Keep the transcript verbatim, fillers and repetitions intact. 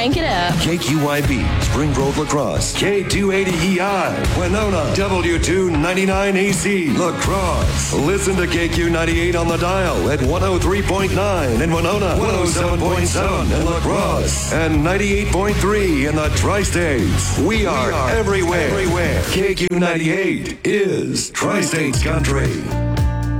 Crank it up. K Q I B, Spring Grove, La Crosse. K two eighty E I, Winona. W two ninety-nine A C, La Crosse. Listen to K Q ninety-eight on the dial at one oh three point nine in Winona, one oh seven point seven in La Crosse, and ninety-eight point three in the Tri-States. We are, we are everywhere. everywhere. K Q ninety-eight is Tri-States Country.